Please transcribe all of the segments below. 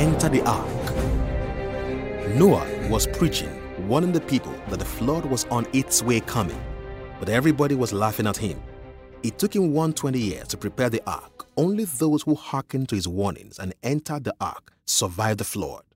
enter the ark. Noah was preaching, warning the people that the flood was on its way coming, but everybody was laughing at him. It took him 120 years to prepare the ark. Only those who hearkened to his warnings and entered the ark survived the flood.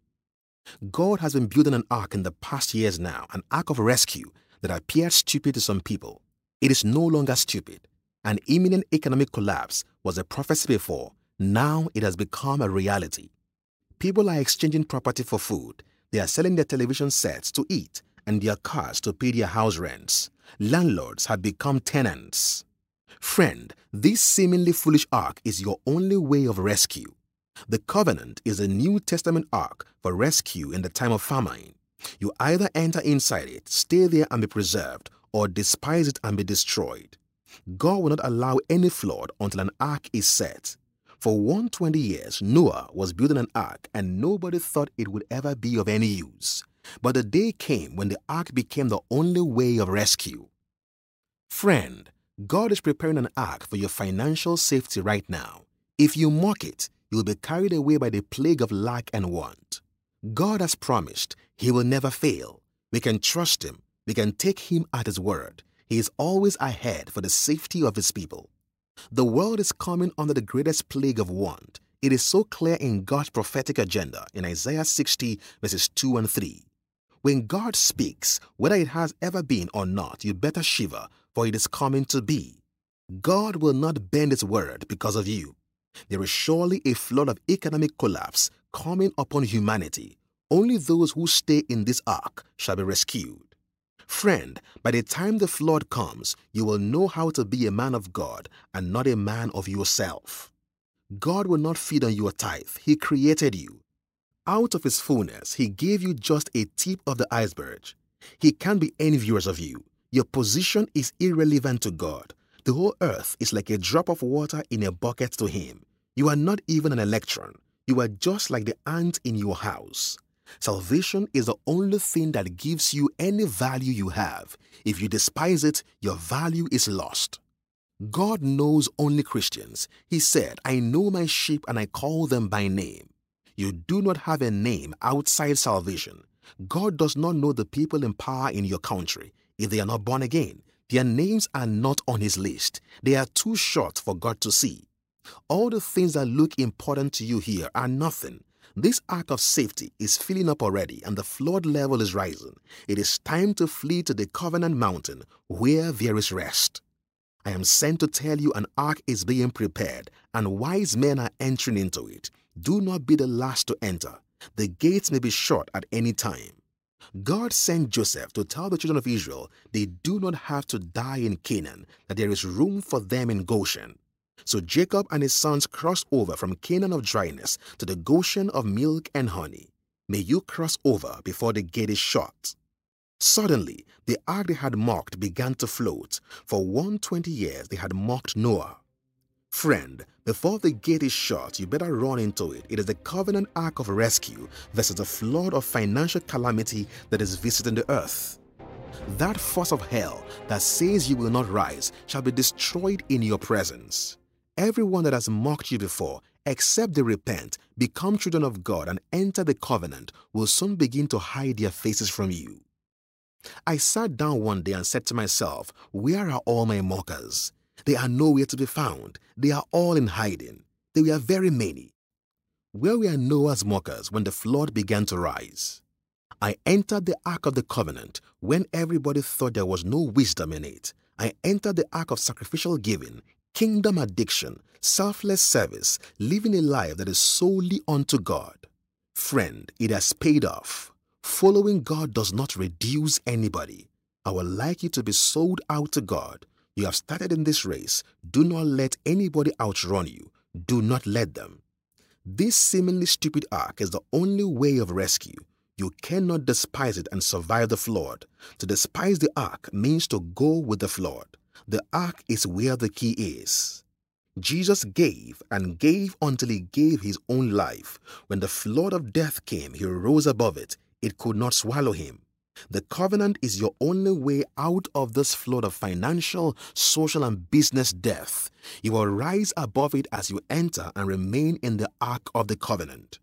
God has been building an ark in the past years now, an ark of rescue that appeared stupid to some people. It is no longer stupid. An imminent economic collapse was a prophecy before. Now it has become a reality. People are exchanging property for food. They are selling their television sets to eat and their cars to pay their house rents. Landlords have become tenants. Friend, this seemingly foolish ark is your only way of rescue. The covenant is a New Testament ark for rescue in the time of famine. You either enter inside it, stay there and be preserved, or despise it and be destroyed. God will not allow any flood until an ark is set. For 120 years, Noah was building an ark and nobody thought it would ever be of any use. But the day came when the ark became the only way of rescue. Friend, God is preparing an ark for your financial safety right now. If you mock it, you will be carried away by the plague of lack and want. God has promised He will never fail. We can trust Him. We can take Him at His word. He is always ahead for the safety of His people. The world is coming under the greatest plague of want. It is so clear in God's prophetic agenda in Isaiah 60 verses 2 and 3. When God speaks, whether it has ever been or not, you better shiver, for it is coming to be. God will not bend His word because of you. There is surely a flood of economic collapse coming upon humanity. Only those who stay in this ark shall be rescued. Friend, by the time the flood comes, you will know how to be a man of God and not a man of yourself. God will not feed on your tithe. He created you. Out of His fullness, He gave you just a tip of the iceberg. He can't be envious of you. Your position is irrelevant to God. The whole earth is like a drop of water in a bucket to Him. You are not even an electron. You are just like the ant in your house. Salvation is the only thing that gives you any value you have. If you despise it, your value is lost. God knows only Christians. He said, I know my sheep and I call them by name. You do not have a name outside salvation. God does not know the people in power in your country. If they are not born again, their names are not on His list. They are too short for God to see. All the things that look important to you here are nothing. This ark of safety is filling up already and the flood level is rising. It is time to flee to the covenant mountain where there is rest. I am sent to tell you an ark is being prepared and wise men are entering into it. Do not be the last to enter. The gates may be shut at any time. God sent Joseph to tell the children of Israel they do not have to die in Canaan, that there is room for them in Goshen. So Jacob and his sons crossed over from Canaan of dryness to the Goshen of milk and honey. May you cross over before the gate is shut. Suddenly, the ark they had mocked began to float. For 120 years they had mocked Noah. Friend, before the gate is shut, you better run into it. It is the covenant ark of rescue versus the flood of financial calamity that is visiting the earth. That force of hell that says you will not rise shall be destroyed in your presence. Everyone that has mocked you before, except they repent, become children of God and enter the covenant, will soon begin to hide their faces from you. I sat down one day and said to myself, where are all my mockers? They are nowhere to be found. They are all in hiding. They were very many. Where were Noah's mockers when the flood began to rise? I entered the ark of the covenant when everybody thought there was no wisdom in it. I entered the ark of sacrificial giving, kingdom addiction, selfless service, living a life that is solely unto God. Friend, it has paid off. Following God does not reduce anybody. I would like you to be sold out to God. You have started in this race. Do not let anybody outrun you. Do not let them. This seemingly stupid ark is the only way of rescue. You cannot despise it and survive the flood. To despise the ark means to go with the flood. The ark is where the key is. Jesus gave and gave until He gave His own life. When the flood of death came, He rose above it. It could not swallow Him. The covenant is your only way out of this flood of financial, social, and business death. You will rise above it as you enter and remain in the ark of the covenant.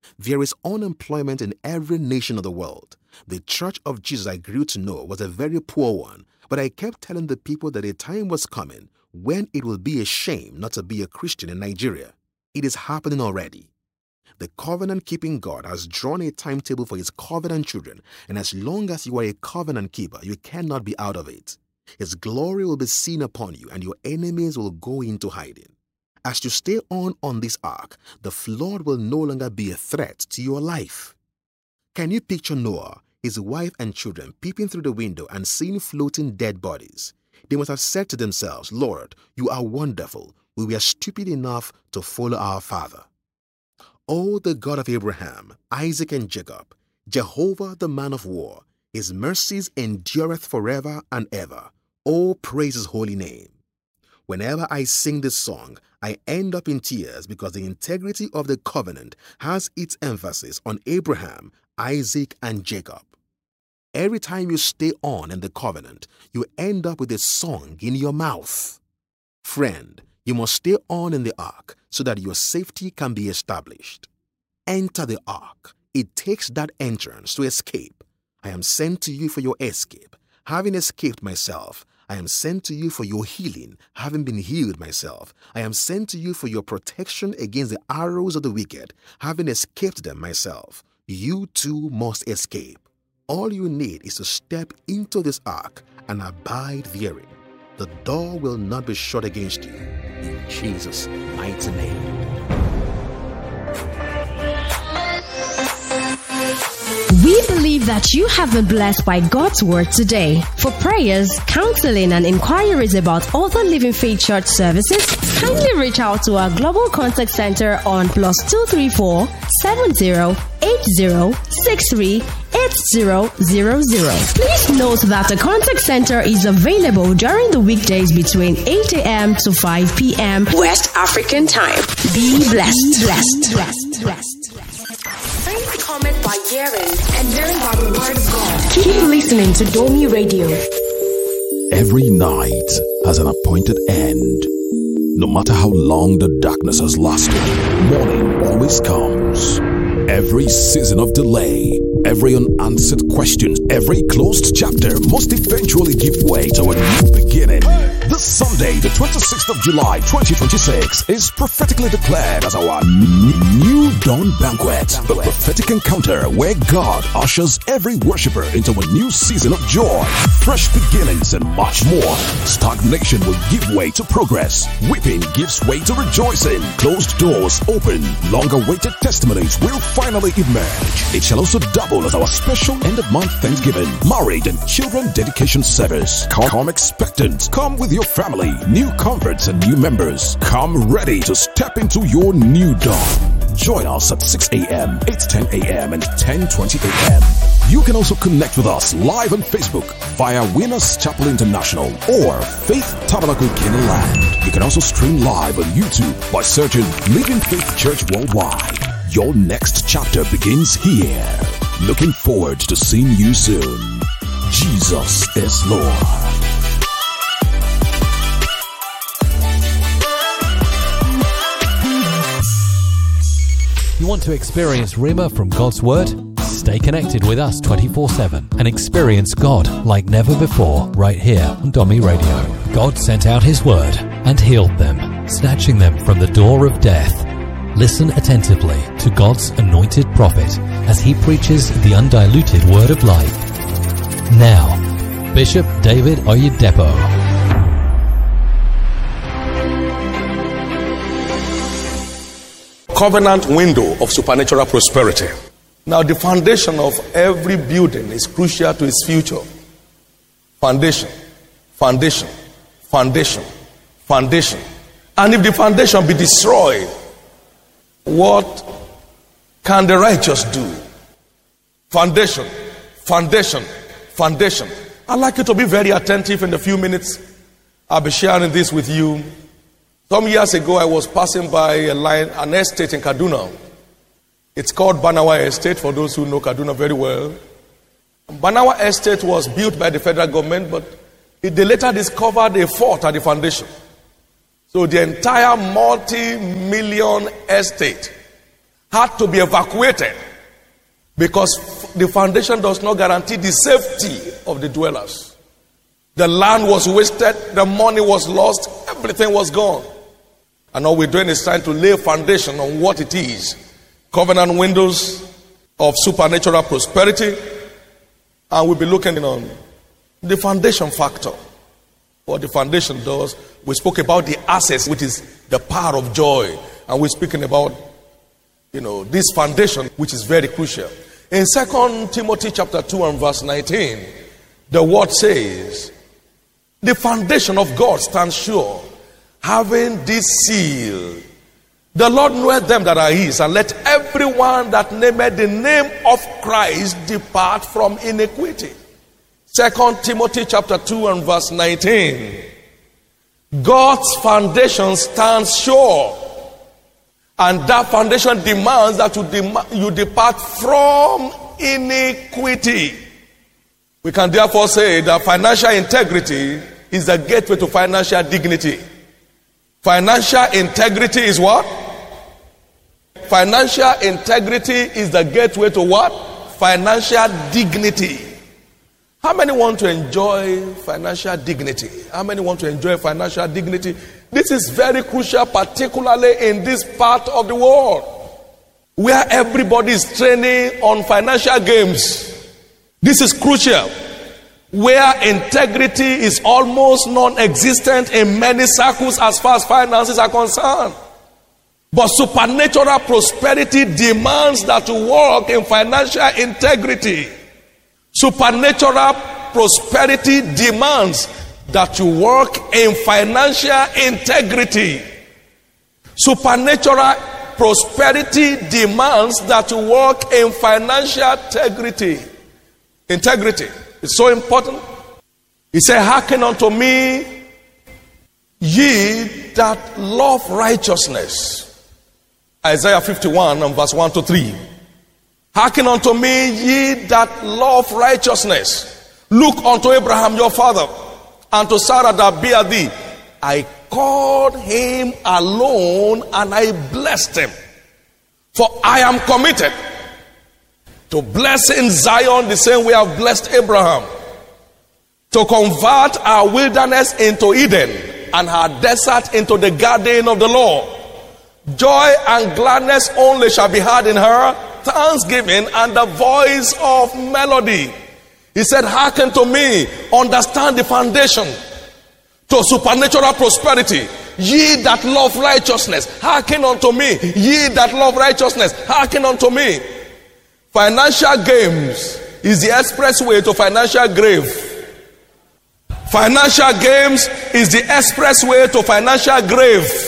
There is unemployment in every nation of the world. The church of Jesus I grew to know was a very poor one, but I kept telling the people that a time was coming when it will be a shame not to be a Christian in Nigeria. It is happening already. The covenant-keeping God has drawn a timetable for his covenant children, and as long as you are a covenant keeper, you cannot be out of it. His glory will be seen upon you, and your enemies will go into hiding. As you stay on this ark, the flood will no longer be a threat to your life. Can you picture Noah, his wife and children peeping through the window and seeing floating dead bodies? They must have said to themselves, "Lord, you are wonderful. We were stupid enough to follow our father." O the God of Abraham, Isaac, and Jacob, Jehovah the man of war, his mercies endureth forever and ever. Oh, praise his holy name. Whenever I sing this song, I end up in tears because the integrity of the covenant has its emphasis on Abraham, Isaac, and Jacob. Every time you stay on in the covenant, you end up with a song in your mouth. Friend, you must stay on in the ark so that your safety can be established. Enter the ark. It takes that entrance to escape. I am sent to you for your escape. Having escaped myself, I am sent to you for your healing, having been healed myself. I am sent to you for your protection against the arrows of the wicked, having escaped them myself. You too must escape. All you need is to step into this ark and abide therein. The door will not be shut against you. In Jesus' mighty name. We believe that you have been blessed by God's word today. For prayers, counseling, and inquiries about other Living Faith Church services, kindly reach out to our Global Contact Center on +234 70 80 63 8000. Please note that the contact center is available during the weekdays between 8 a.m. to 5 p.m. West African time. Be blessed. Friends, comment by hearing and hearing by the word of God. Keep listening to Domi Radio. Every night has an appointed end. No matter how long the darkness has lasted, morning always comes. Every season of delay, every unanswered question, every closed chapter must eventually give way to a new beginning. This Sunday, the 26th of July, 2026, is prophetically declared as our New Dawn Banquet, the prophetic encounter where God ushers every worshiper into a new season of joy, fresh beginnings, and much more. Stagnation will give way to progress. Weeping gives way to rejoicing. Closed doors open. Long-awaited testimonies will finally emerge. It shall also double as our special end-of-month Thanksgiving, married, and children dedication service. Come expectant. Come with your family, new converts, and new members. Come ready to step into your new dawn. Join us at 6 a.m., 8:10 a.m., and 10:20 a.m. You can also connect with us live on Facebook via Winners Chapel International or Faith Tabernacle Canaan Land. You can also stream live on YouTube by searching Living Faith Church Worldwide. Your next chapter begins here. Looking forward to seeing you soon. Jesus is Lord. You want to experience Rhema from God's Word? Stay connected with us 24/7 and experience God like never before right here on Domi Radio. God sent out His Word and healed them, snatching them from the door of death. Listen attentively to God's anointed prophet as he preaches the undiluted Word of life. Now, Bishop David Oyedepo. Covenant window of supernatural prosperity. Now, the foundation of every building is crucial to its future. Foundation, foundation, foundation, foundation. And if the foundation be destroyed, what can the righteous do? Foundation, foundation, foundation. I'd like you to be very attentive in the few minutes I'll be sharing this with you. Some years ago, I was passing by an estate in Kaduna. It's called Banawa Estate, for those who know Kaduna very well. Banawa Estate was built by the federal government, but they later discovered a fault at the foundation. So the entire multi-million estate had to be evacuated because the foundation does not guarantee the safety of the dwellers. The land was wasted, the money was lost, everything was gone. And all we're doing is trying to lay a foundation on what it is. Covenant windows of supernatural prosperity. And we'll be looking on the foundation factor. What the foundation does. We spoke about the assets, which is the power of joy. And we're speaking about, this foundation, which is very crucial. In 2 Timothy chapter 2 and verse 19, the word says, the foundation of God stands sure, having this seal. The Lord knoweth them that are his, and let everyone that nameth the name of Christ depart from iniquity. 2 Timothy chapter 2 and verse 19. God's foundation stands sure. And that foundation demands that you depart from iniquity. We can therefore say that financial integrity is the gateway to financial dignity. Financial integrity is what? Financial integrity is the gateway to what? Financial dignity. How many want to enjoy financial dignity? How many want to enjoy financial dignity? This is very crucial, particularly in this part of the world, where everybody is training on financial games. This is crucial, where integrity is almost non-existent in many circles as far as finances are concerned. But supernatural prosperity demands that you walk in financial integrity. Supernatural prosperity demands that you work in financial integrity. Supernatural prosperity demands that you work in financial integrity. Integrity is so important. He said, hearken unto me, ye that love righteousness. Isaiah 51 and verse 1 to 3. Hearken unto me, ye that love righteousness. Look unto Abraham your father, and to Sarah that bare thee. I called him alone, and I blessed him. For I am committed to blessing Zion the same way I've blessed Abraham. To convert our wilderness into Eden, and her desert into the garden of the Lord. Joy and gladness only shall be heard in her, thanksgiving and the voice of melody. He said, hearken to me, understand the foundation to supernatural prosperity. Ye that love righteousness, hearken unto me. Ye that love righteousness, hearken unto me. Financial games is the expressway to financial grave. Financial games is the expressway to financial grave.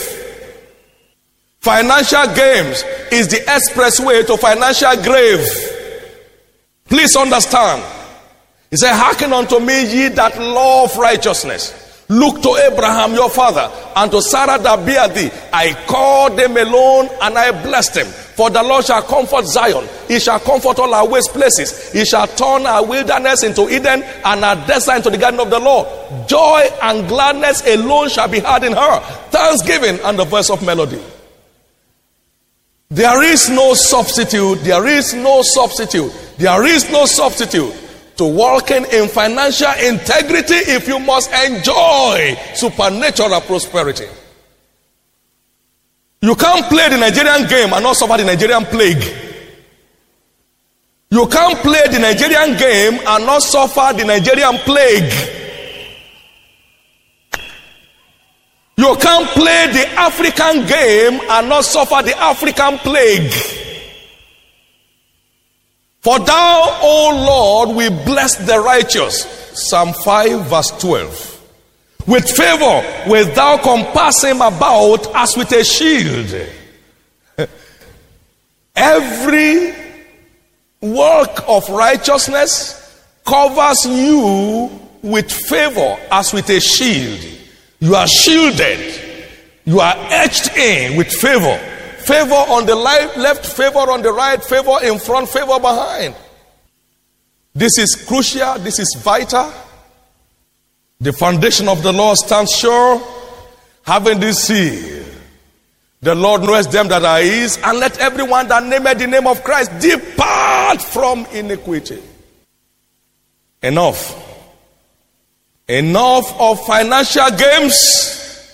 Financial games is the expressway to financial grave. Please understand. He said, hearken unto me, ye that love righteousness. Look to Abraham your father, and to Sarah that bare thee. I called them alone, and I blessed them. For the Lord shall comfort Zion. He shall comfort all our waste places. He shall turn our wilderness into Eden, and our desert into the garden of the Lord. Joy and gladness alone shall be heard in her, thanksgiving and the voice of melody. There is no substitute. There is no substitute. There is no substitute to walking in financial integrity if you must enjoy supernatural prosperity. You can't play the Nigerian game and not suffer the Nigerian plague. You can't play the Nigerian game and not suffer the Nigerian plague. You can't play the African game and not suffer the African plague. For thou, O Lord, will bless the righteous. Psalm 5 verse 12. With favor wilt thou compass him about as with a shield. Every work of righteousness covers you with favor as with a shield. You are shielded. You are etched in with favor. Favor on the left, favor on the right, favor in front, favor behind. This is crucial. This is vital. The foundation of the law stands sure, having this seal. The Lord knows them that are his, and let everyone that nameth the name of Christ depart from iniquity. Enough. Enough of financial games.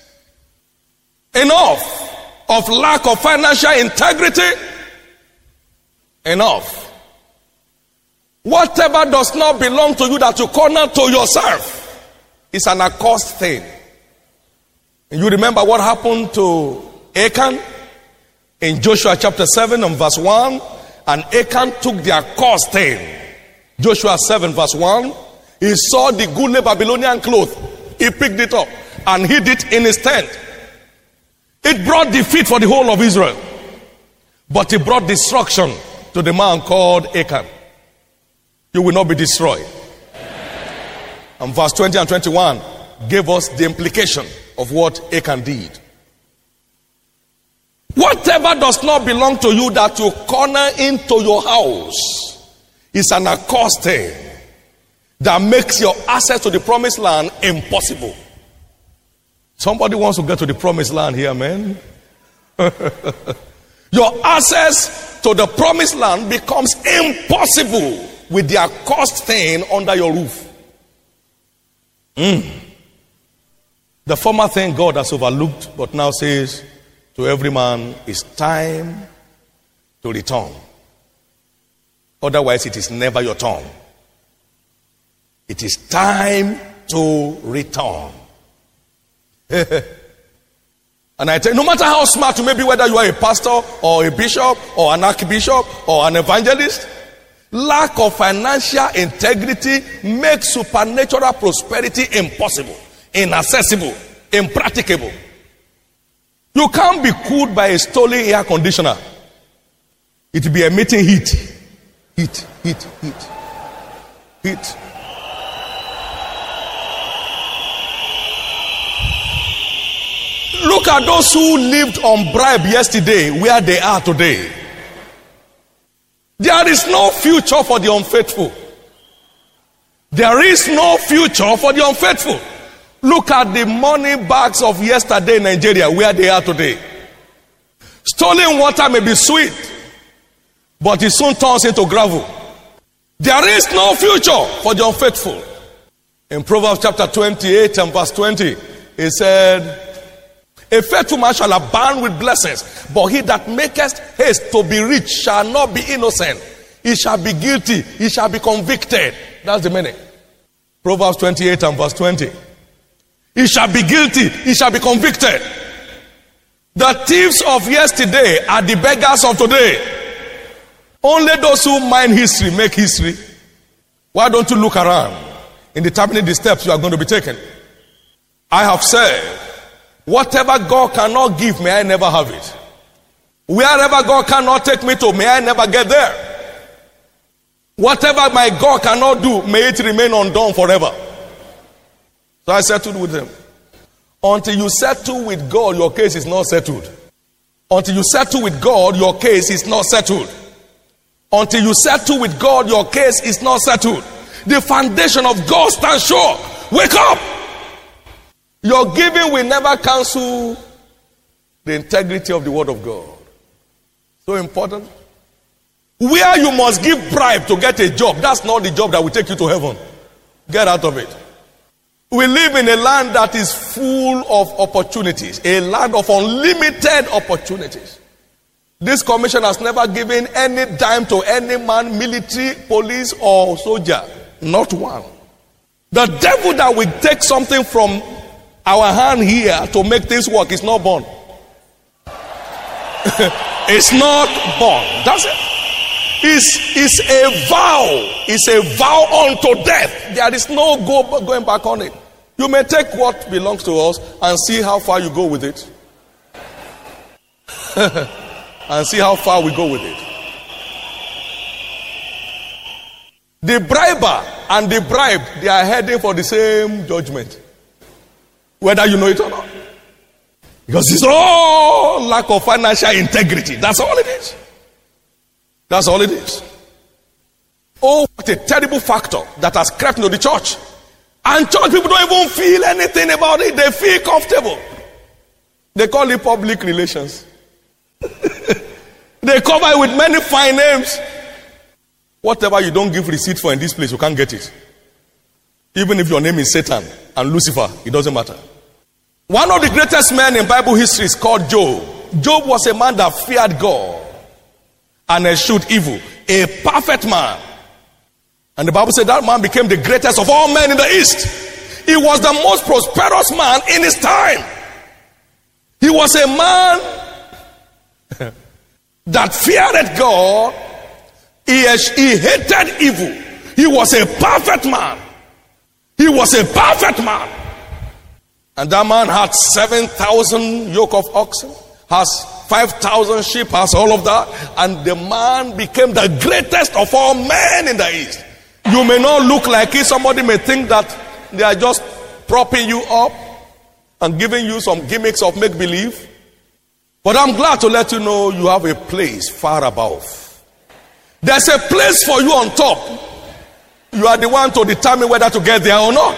Enough of lack of financial integrity. Enough. Whatever does not belong to you that you corner to yourself is an accursed thing. And you remember what happened to Achan in Joshua chapter 7 and verse 1. And Achan took the accursed thing. Joshua 7 verse 1. He saw the goodly Babylonian cloth. He picked it up and hid it in his tent. It brought defeat for the whole of Israel. But it brought destruction to the man called Achan. You will not be destroyed. And verse 20 and 21 gave us the implication of what Achan did. Whatever does not belong to you that you corner into your house is an accursed thing that makes your access to the promised land impossible. Somebody wants to get to the promised land here, man. Your access to the promised land becomes impossible with the accursed thing under your roof. The former thing God has overlooked, but now says to every man, it's time to return. Otherwise, it is never your turn. It is time to return. And I tell you, no matter how smart you may be, whether you are a pastor or a bishop or an archbishop or an evangelist, lack of financial integrity makes supernatural prosperity impossible, inaccessible, impracticable. You can't be cooled by a stolen air conditioner. It will be emitting heat. Heat. Look at those who lived on bribe yesterday, where they are today. There is no future for the unfaithful. There is no future for the unfaithful. Look at the money bags of yesterday in Nigeria, where they are today. Stolen water may be sweet, but it soon turns into gravel. There is no future for the unfaithful. In Proverbs chapter 28 and verse 20, it said, a faithful man shall abound with blessings, but he that maketh haste to be rich shall not be innocent. He shall be guilty, he shall be convicted. That's the meaning. Proverbs 28 and verse 20. He shall be guilty, he shall be convicted. The thieves of yesterday are the beggars of today. Only those who mind history make history. Why don't you look around in determining the steps you are going to be taking? I have said, whatever God cannot give, may I never have it. Wherever God cannot take me to, may I never get there. Whatever my God cannot do, may it remain undone forever. So I settled with him. Until you settle with God, your case is not settled. Until you settle with God, your case is not settled. Until you settle with God, your case is not settled. The foundation of God stands sure. Wake up! Your giving will never cancel the integrity of the word of God. So important. Where you must give bribe to get a job, that's not the job that will take you to heaven. Get out of it. We live in a land that is full of opportunities, a land of unlimited opportunities. This commission has never given any dime to any man, military, police, or soldier. Not one. The devil that will take something from our hand here to make things work is not born. It's not born. That's it. It's a vow. It's a vow unto death. There is no going back on it. You may take what belongs to us and see how far you go with it. And see how far we go with it. The briber and the bribed, they are heading for the same judgment. Whether you know it or not. Because it's all lack of financial integrity. That's all it is. That's all it is. Oh, what a terrible factor that has crept into the church. And church people don't even feel anything about it. They feel comfortable. They call it public relations. They cover it with many fine names. Whatever you don't give receipt for in this place, you can't get it. Even if your name is Satan and Lucifer, it doesn't matter. One of the greatest men in Bible history is called Job. Job was a man that feared God and eschewed evil. A perfect man. And the Bible said that man became the greatest of all men in the East. He was the most prosperous man in his time. He was a man that feared God. He hated evil. He was a perfect man. He was a perfect man. And that man had 7,000 yoke of oxen, has 5,000 sheep, has all of that. And the man became the greatest of all men in the East. You may not look like it. Somebody may think that they are just propping you up and giving you some gimmicks of make-believe. But I'm glad to let you know you have a place far above. There's a place for you on top. You are the one to determine whether to get there or not.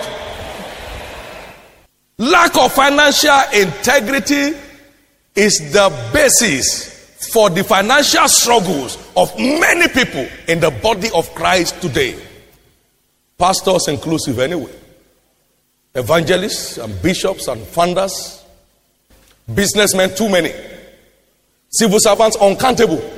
Lack of financial integrity is the basis for the financial struggles of many people in the body of Christ today. Pastors inclusive anyway. Evangelists and bishops and founders. Businessmen too many. Civil servants uncountable.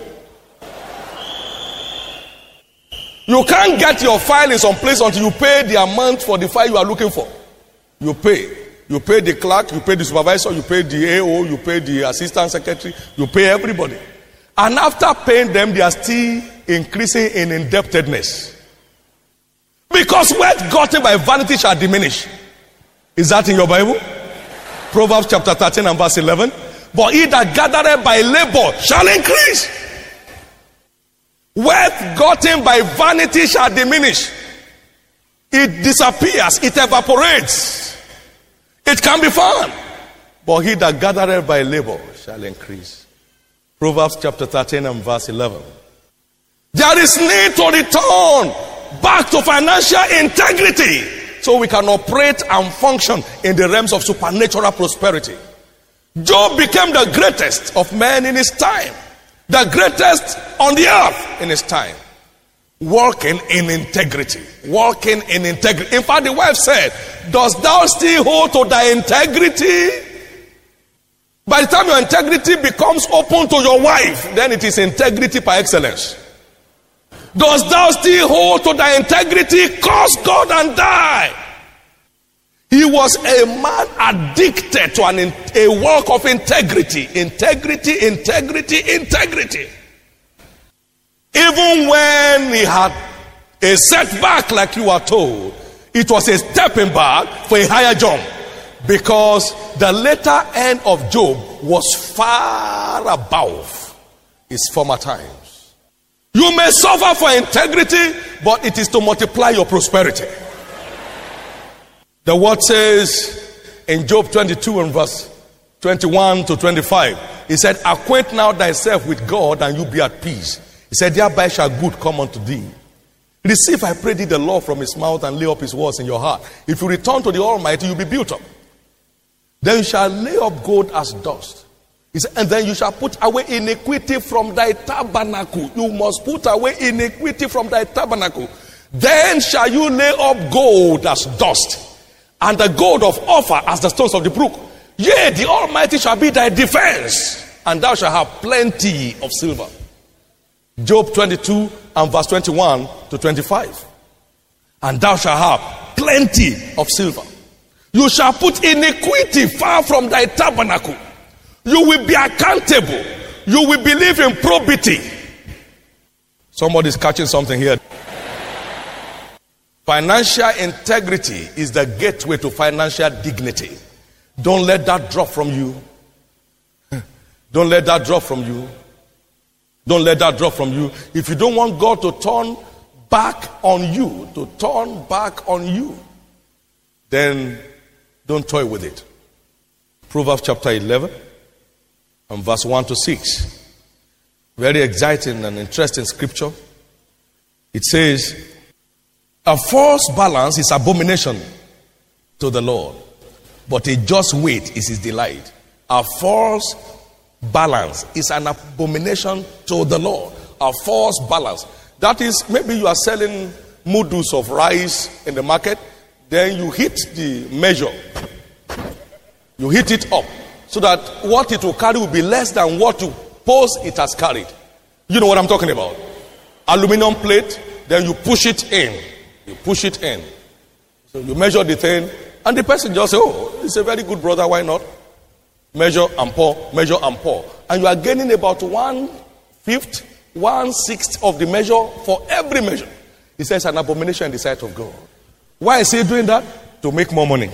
You can't get your file in some place until you pay the amount for the file you are looking for. You pay. You pay the clerk, you pay the supervisor, you pay the AO, you pay the assistant secretary, you pay everybody. And after paying them, they are still increasing in indebtedness. Because wealth gotten by vanity shall diminish. Is that in your Bible? Proverbs chapter 13 and verse 11. But he that gathereth by labor shall increase. Wealth gotten by vanity shall diminish. It disappears. It evaporates. It can be found. But he that gathereth by labor shall increase. Proverbs chapter 13 and verse 11. There is need to return back to financial integrity so we can operate and function in the realms of supernatural prosperity. Job became the greatest of men in his time. The greatest on the earth in his time. Walking in integrity. Walking in integrity. In fact, the wife said, dost thou still hold to thy integrity? By the time your integrity becomes open to your wife, then it is integrity par excellence. Dost thou still hold to thy integrity? Curse God and die. He was a man addicted to a walk of integrity. Integrity, integrity, integrity. Even when he had a setback, like you are told, it was a stepping back for a higher jump. Because the later end of Job was far above his former times. You may suffer for integrity, but it is to multiply your prosperity. The word says in Job 22 and verse 21 to 25, he said, acquaint now thyself with God and you be at peace. He said, thereby shall good come unto thee. Receive, I pray thee, the law from his mouth and lay up his words in your heart. If you return to the Almighty, you'll be built up. Then you shall lay up gold as dust. He said, and then you shall put away iniquity from thy tabernacle. You must put away iniquity from thy tabernacle. Then shall you lay up gold as dust, and the gold of Ophir as the stones of the brook. Yea, the Almighty shall be thy defense, and thou shalt have plenty of silver. Job 22 and verse 21 to 25. And thou shalt have plenty of silver. You shall put iniquity far from thy tabernacle. You will be accountable. You will believe in probity. Somebody's catching something here. Financial integrity is the gateway to financial dignity. Don't let that drop from you. Don't let that drop from you. Don't let that drop from you. If you don't want God to turn back on you, then don't toy with it. Proverbs chapter 11 and verse 1 to 6. Very exciting and interesting scripture. It says, a false balance is abomination to the Lord, but a just weight is his delight. A false balance is an abomination to the Lord. A false balance. That is, maybe you are selling mudus of rice in the market, then you hit the measure. You hit it up so that what it will carry will be less than what you suppose it has carried. You know what I'm talking about? Aluminum plate, then you push it in. You push it in. So you measure the thing, and the person just say, oh, it's a very good brother, why not? Measure and pour, measure and pour. And you are gaining about 1/5, 1/6 of the measure for every measure. He says an abomination in the sight of God. Why is he doing that? To make more money.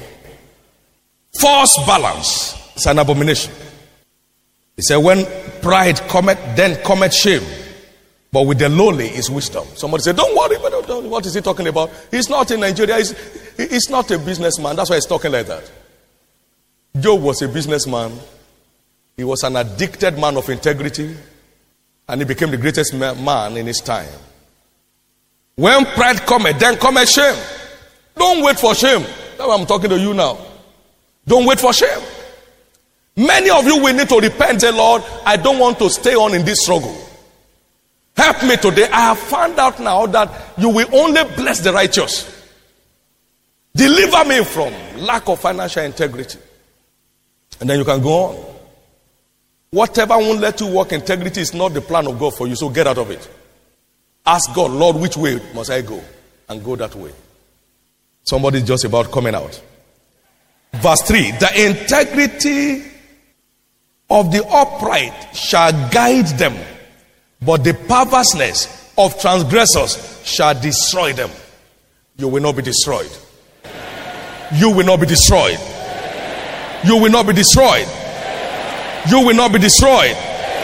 False balance is an abomination. He said, when pride cometh, then cometh shame. But with the lowly is wisdom. Somebody said, don't worry, but what is he talking about? He's not in Nigeria. He's not a businessman. That's why he's talking like that. Job was a businessman. He was an addicted man of integrity. And he became the greatest man in his time. When pride cometh, then cometh shame. Don't wait for shame. That's why I'm talking to you now. Don't wait for shame. Many of you will need to repent and say, Lord, I don't want to stay on in this struggle. Help me today. I have found out now that you will only bless the righteous. Deliver me from lack of financial integrity. And then you can go on. Whatever won't let you walk integrity is not the plan of God for you, so get out of it. Ask God, Lord, which way must I go? And go that way. Somebody's just about coming out. Verse 3, the integrity of the upright shall guide them, but the perverseness of transgressors shall destroy them. You will not be destroyed. You will not be destroyed. You will not be destroyed. You will not be destroyed.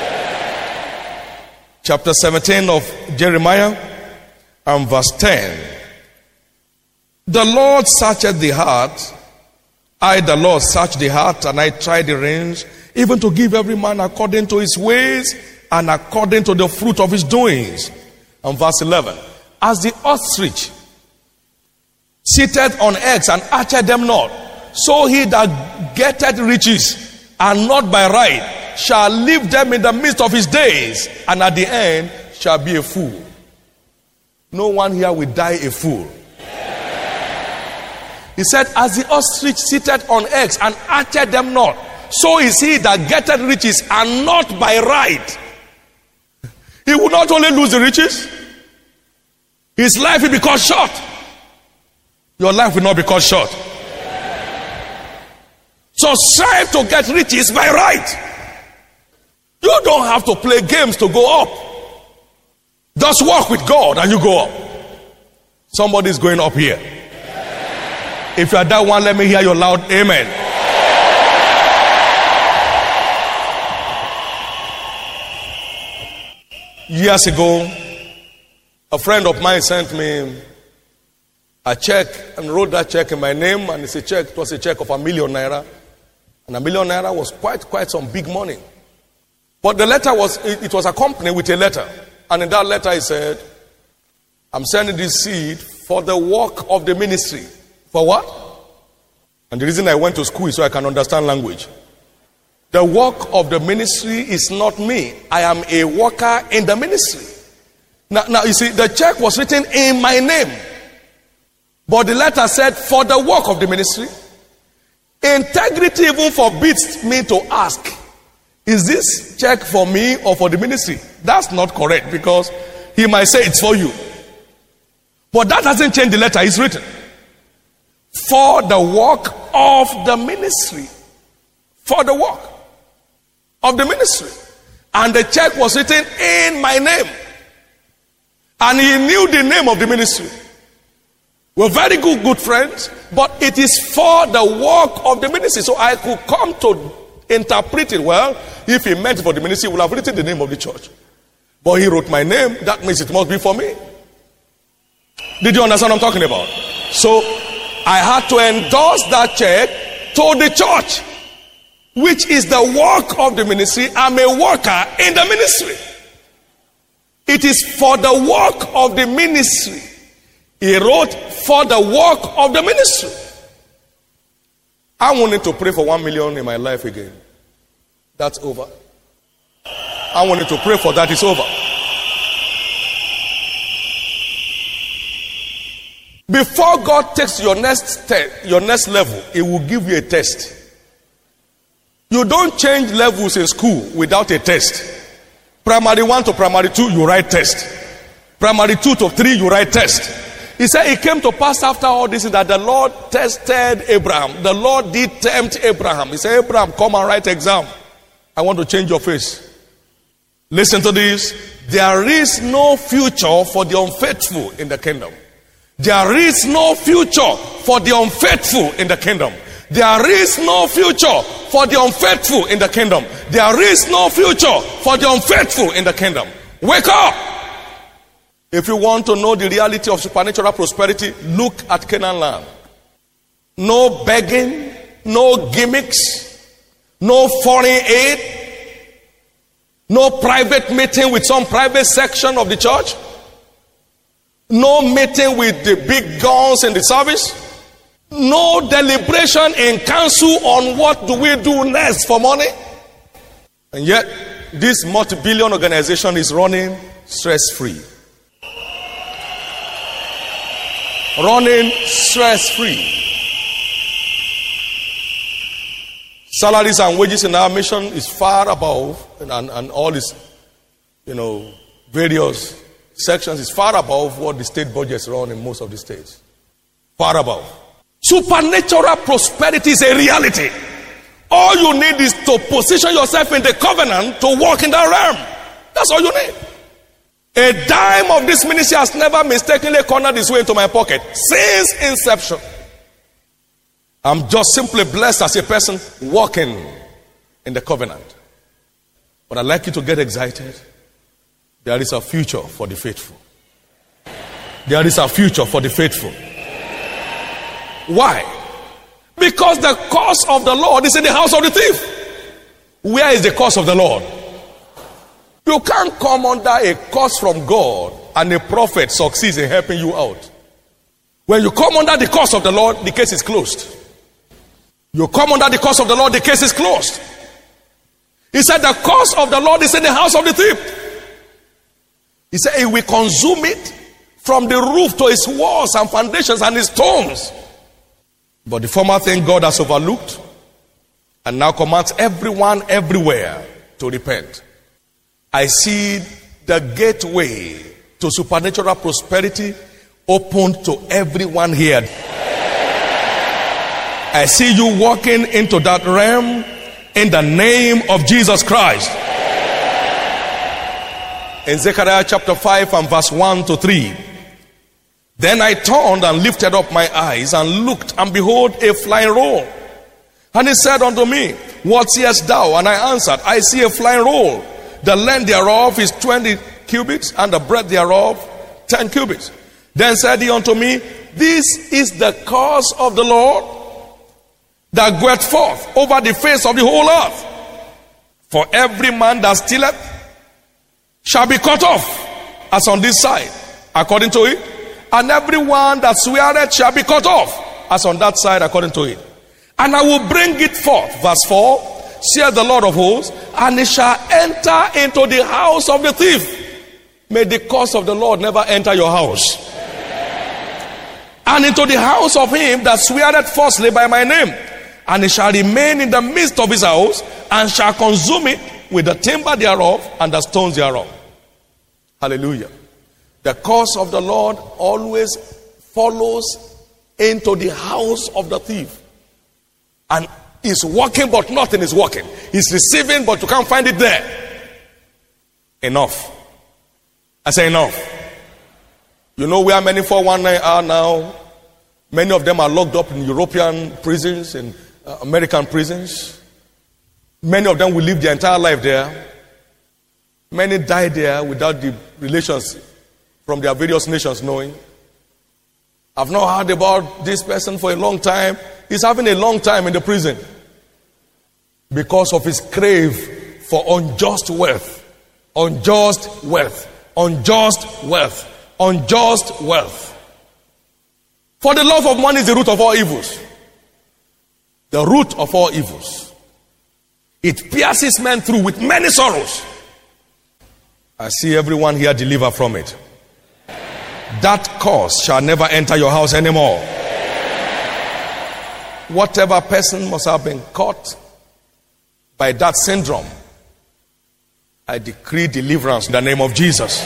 Chapter 17 of Jeremiah and verse 10. The Lord searcheth the heart. I, the Lord, search the heart, and I try the reins, even to give every man according to his ways and according to the fruit of his doings. And verse 11. As the ostrich sitteth on eggs and hatcheth them not, so he that getteth riches and not by right shall leave them in the midst of his days, and at the end shall be a fool. No one here will die a fool. He said, as the ostrich sitteth on eggs and hatcheth them not, so is he that getteth riches and not by right. He will not only lose the riches, his life will be cut short. Your life will not be cut short. So strive to get riches by right. You don't have to play games to go up. Just walk with God and you go up. Somebody's going up here. If you are that one, let me hear your loud amen. Years ago, a friend of mine sent me a check and wrote that check in my name, and it's a check. It was a check of ₦1 million. And ₦1 million was quite some big money. But the letter it was accompanied with a letter. And in that letter he said, I'm sending this seed for the work of the ministry. For what? And the reason I went to school is so I can understand language. The work of the ministry is not me. I am a worker in the ministry. Now you see, the check was written in my name. But the letter said, for the work of the ministry. Integrity even forbids me to ask, is this check for me or for the ministry? That's not correct, because he might say it's for you. But that doesn't change the letter. It's written for the work of the ministry. For the work of the ministry. And the check was written in my name. And he knew the name of the ministry. We're very good friends, but it is for the work of the ministry. So I could come to interpret it well. If he meant for the ministry, he would have written the name of the church. But he wrote my name. That means it must be for me. Did you understand what I'm talking about? So I had to endorse that check to the church, which is the work of the ministry. I'm a worker in the ministry. It is for the work of the ministry. He wrote for the work of the ministry. I wanted to pray for 1 million in my life again. That's over. I wanted to pray for that. It's over. Before God takes your next level, He will give you a test. You don't change levels in school without a test. Primary 1 to primary 2, you write test. Primary 2 to 3, you write test. He said it came to pass after all this that the Lord tested Abraham. The Lord did tempt Abraham. He said, Abraham, come and write exam. I want to change your face. Listen to this. There is no future for the unfaithful in the kingdom. There is no future for the unfaithful in the kingdom. There is no future for the unfaithful in the kingdom. There is no future for the unfaithful in the kingdom. Wake up! If you want to know the reality of supernatural prosperity, look at Canaan land. No begging, no gimmicks, no foreign aid, no private meeting with some private section of the church, no meeting with the big guns in the service, no deliberation in council on what do we do next for money. And yet, this multi-billion organization is running stress-free. Running stress-free. Salaries and wages in our mission is far above, and all this, various sections is far above what the state budgets run in most of the states. Far above. Supernatural prosperity is a reality. All you need is to position yourself in the covenant to walk in that realm. That's all you need. A dime of this ministry has never mistakenly cornered its way into my pocket since inception. I'm just simply blessed as a person walking in the covenant. But I'd like you to get excited. There is a future for the faithful. There is a future for the faithful. Why? Because the curse of the Lord is in the house of the thief. Where is the curse of the Lord? You can't come under a curse from God and a prophet succeeds in helping you out. When you come under the curse of the Lord, the case is closed. You come under the curse of the Lord, the case is closed. He said the curse of the Lord is in the house of the thief. He said he will consume it from the roof to its walls and foundations and its stones. But the former thing God has overlooked and now commands everyone everywhere to repent. I see the gateway to supernatural prosperity opened to everyone here. I see you walking into that realm in the name of Jesus Christ. In Zechariah chapter 5 and verse 1 to 3. Then I turned and lifted up my eyes and looked, and behold, a flying roll. And he said unto me, what seest thou? And I answered, I see a flying roll. The length thereof is 20 cubits, and the breadth thereof 10 cubits. Then said he unto me, this is the curse of the Lord that goeth forth over the face of the whole earth. For every man that stealeth shall be cut off, as on this side, according to it. And every one that sweareth shall be cut off, as on that side, according to it. And I will bring it forth, verse 4, saith the Lord of hosts, and it shall enter into the house of the thief. May the curse of the Lord never enter your house. And into the house of him that sweareth falsely by my name. And it shall remain in the midst of his house, and shall consume it with the timber thereof and the stones thereof. Hallelujah. The curse of the Lord always follows into the house of the thief. And he's working, but nothing is working. He's receiving, but you can't find it there. Enough. I say enough. You know where many 419 are now? Many of them are locked up in European prisons, in American prisons. Many of them will live their entire life there. Many die there without the relations from their various nations knowing. I've not heard about this person for a long time. He's having a long time in the prison because of his crave for unjust wealth. Unjust wealth. Unjust wealth. Unjust wealth. For the love of money is the root of all evils. The root of all evils. It pierces men through with many sorrows. I see everyone here deliver from it. That curse shall never enter your house anymore. Whatever person must have been caught by that syndrome, I decree deliverance in the name of Jesus.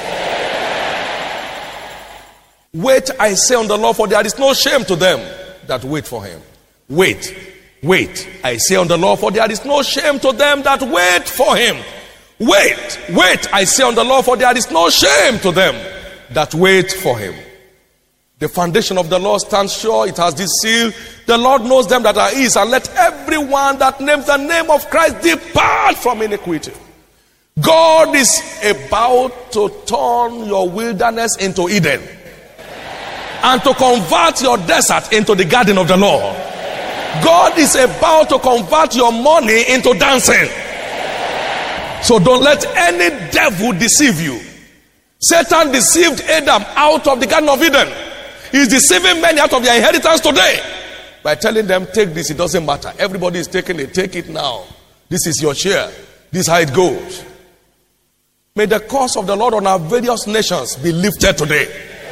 Wait, I say on the Lord, for there is no shame to them that wait for him. Wait, I say on the Lord, for there is no shame to them that wait for him. Wait, I say on the Lord, for there is no shame to them that wait for him. The foundation of the Lord stands sure. It has this seal. The Lord knows them that are his, and let everyone that names the name of Christ depart from iniquity. God is about to turn your wilderness into Eden, and to convert your desert into the garden of the Lord. God is about to convert your money into dancing. So don't let any devil deceive you. Satan deceived Adam out of the Garden of Eden. He's deceiving many out of their inheritance today by telling them, take this, it doesn't matter. Everybody is taking it, take it now. This is your share. This is how it goes. May the curse of the Lord on our various nations be lifted today.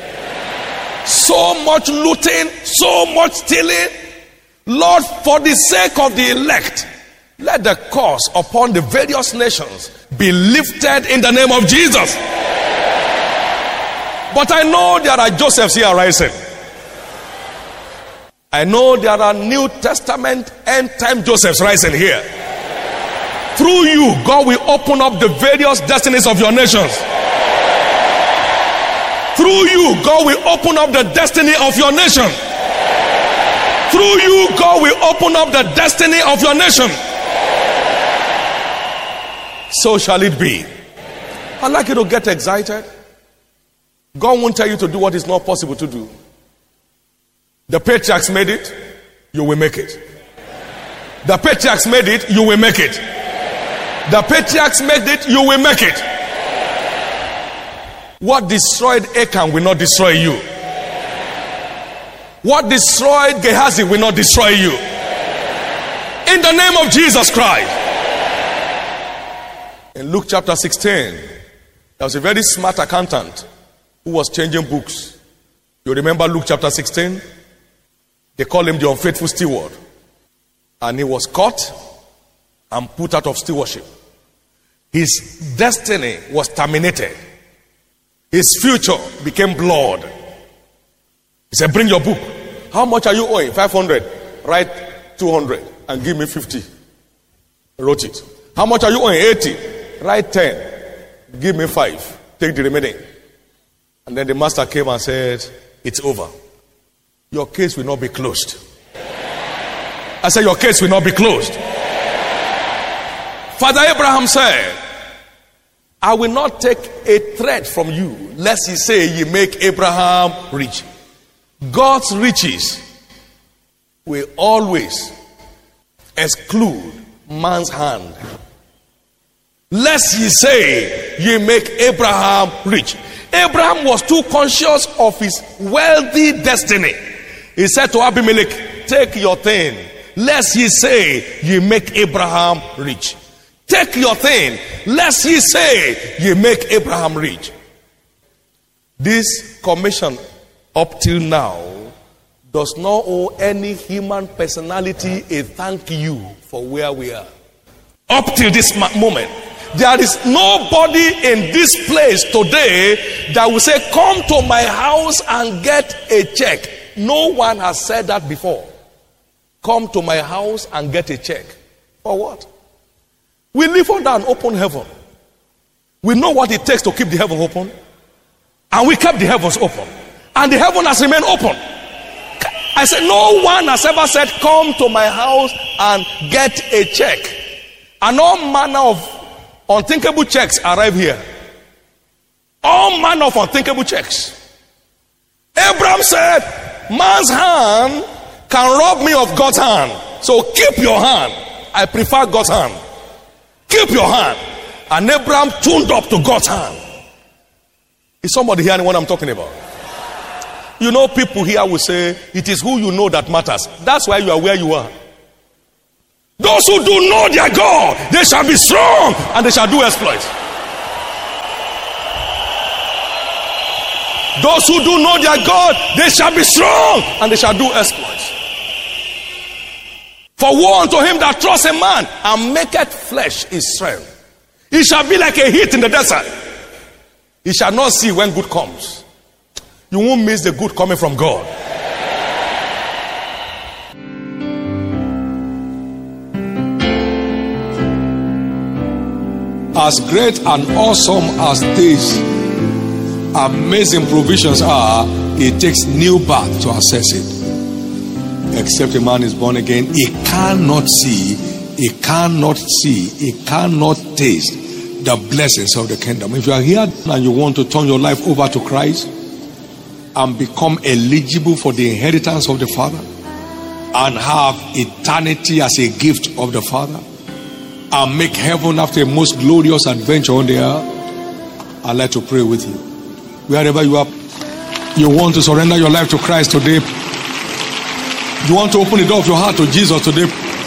So much looting, so much stealing. Lord, for the sake of the elect, let the curse upon the various nations be lifted in the name of Jesus. But I know there are Josephs here rising. I know there are New Testament end time Josephs rising here. Through you, God will open up the various destinies of your nations. Through you, God will open up the destiny of your nation. Through you, God will open up the destiny of your nation. So shall it be. I'd like you to get excited. God won't tell you to do what is not possible to do. The patriarchs made it, you will make it. The patriarchs made it, you will make it. The patriarchs made it, you will make it. What destroyed Achan will not destroy you. What destroyed Gehazi will not destroy you. In the name of Jesus Christ. In Luke chapter 16, there was a very smart accountant who was changing books. You remember Luke chapter 16? They call him the unfaithful steward. And he was caught and put out of stewardship. His destiny was terminated. His future became blood. He said, bring your book. How much are you owing? 500. Write 200 and give me 50. Wrote it. How much are you owing? 80. Write 10. Give me 5. Take the remaining. And then the master came and said, it's over. Your case will not be closed. I said, your case will not be closed. Father Abraham said, I will not take a thread from you, lest ye say ye make Abraham rich. God's riches will always exclude man's hand. Lest ye say ye make Abraham rich. Abraham was too conscious of his wealthy destiny. He said to Abimelech, take your thing, lest ye say ye make Abraham rich. Take your thing, lest ye say ye make Abraham rich. This commission up till now does not owe any human personality a thank you for where we are. Up till this moment, there is nobody in this place today that will say, come to my house and get a check. No one has said that before. Come to my house and get a check. For what? We live under an open heaven. We know what it takes to keep the heaven open. And we kept the heavens open. And the heaven has remained open. I said, no one has ever said, come to my house and get a check. And all manner of unthinkable checks arrive here. All manner of unthinkable checks. Abraham said, man's hand can rob me of God's hand. So keep your hand. I prefer God's hand. Keep your hand. And Abraham tuned up to God's hand. Is somebody hearing what I'm talking about? You know, people here will say, it is who you know that matters. That's why you are where you are. Those who do know their God, they shall be strong and they shall do exploits. Those who do know their God, they shall be strong and they shall do exploits. For woe unto him that trusts in man and maketh flesh his strength. He shall be like a heat in the desert. He shall not see when good comes. You won't miss the good coming from God. As great and awesome as these amazing provisions are, it takes new birth to access it. Except a man is born again, he cannot see, he cannot taste the blessings of the kingdom. If you are here and you want to turn your life over to Christ and become eligible for the inheritance of the Father and have eternity as a gift of the Father and make heaven after a most glorious adventure on the earth, I'd like to pray with you. Wherever you are, you want to surrender your life to Christ today. You want to open the door of your heart to Jesus today.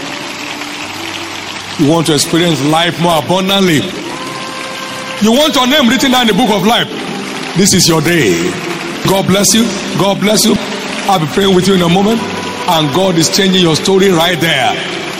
You want to experience life more abundantly. You want your name written down in the book of life. This is your day. God bless you. God bless you. I'll be praying with you in a moment. And God is changing your story right there.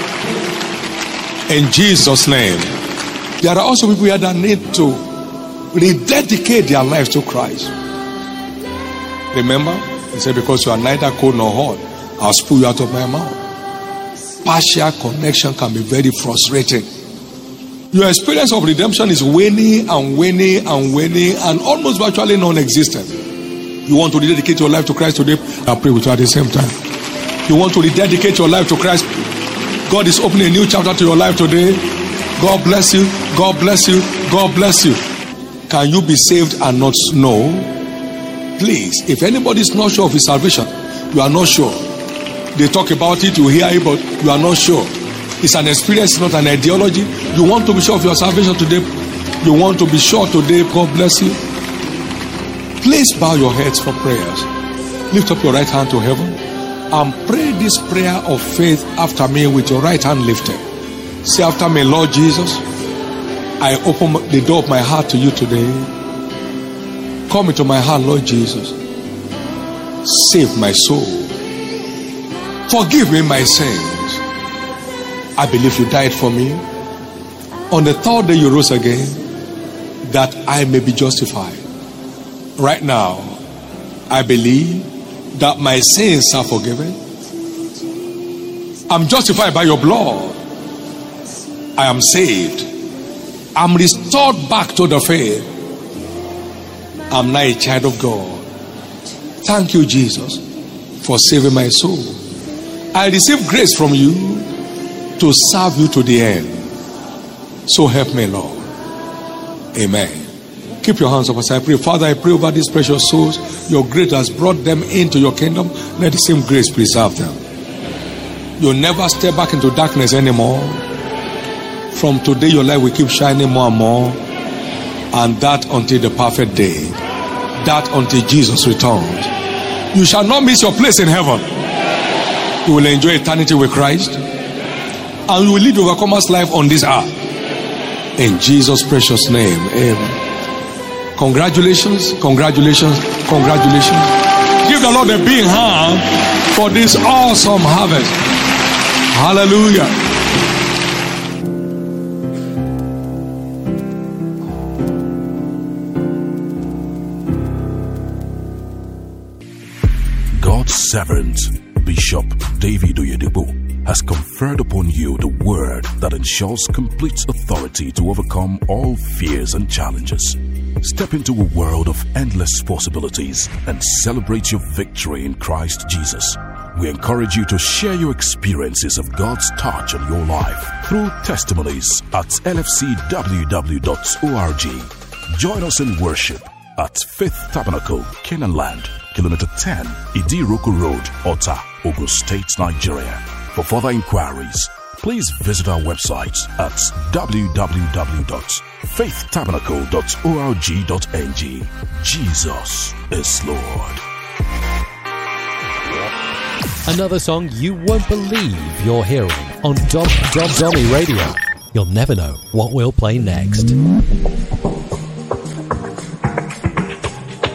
In Jesus' name. There are also people here that need to rededicate their lives to Christ. Remember, he said, because you are neither cold nor hot, I'll spew you out of my mouth. Partial connection can be very frustrating. Your experience of redemption is waning and waning and waning and almost virtually non-existent. You want to rededicate your life to Christ today? I'll pray with you at the same time. You want to rededicate your life to Christ? God is opening a new chapter to your life today. God bless you. God bless you. God bless you. Can you be saved and not know? Please, if anybody is not sure of his salvation, you are not sure. They talk about it, you hear it, but you are not sure. It's an experience, not an ideology. You want to be sure of your salvation today. You want to be sure today. God bless you. Please bow your heads for prayers. Lift up your right hand to heaven and pray this prayer of faith after me with your right hand lifted. Say after me, Lord Jesus, I open the door of my heart to you today. Come into my heart, Lord Jesus. Save my soul. Forgive me my sins. I believe you died for me. On the third day you rose again, that I may be justified. Right now, I believe that my sins are forgiven. I'm justified by your blood. I am saved. I'm restored back to the faith. I'm now a child of God. Thank you, Jesus, for saving my soul. I receive grace from you to serve you to the end. So help me, Lord. Amen. Keep your hands up as I pray. Father, I pray over these precious souls. Your grace has brought them into your kingdom. Let the same grace preserve them. You'll never step back into darkness anymore. From today, your light will keep shining more and more. And that until the perfect day. That until Jesus returns. You shall not miss your place in heaven. You will enjoy eternity with Christ. And you will live overcomer's life on this earth. In Jesus' precious name. Amen. Congratulations, congratulations, congratulations. Give the Lord a big hand for this awesome harvest. Hallelujah. God's servant, Bishop David Oyedepo, has conferred upon you the word that ensures complete authority to overcome all fears and challenges. Step into a world of endless possibilities and celebrate your victory in Christ Jesus. We encourage you to share your experiences of God's touch on your life through testimonies at lfcww.org. Join us in worship at Faith Tabernacle, Canaan Land, Kilometer 10, Idiroko Road, Ota, Ogun State, Nigeria. For further inquiries, please visit our website at www.faithtabernacle.org.ng. Jesus is Lord. Another song you won't believe you're hearing on Dommy Radio. You'll never know what we'll play next.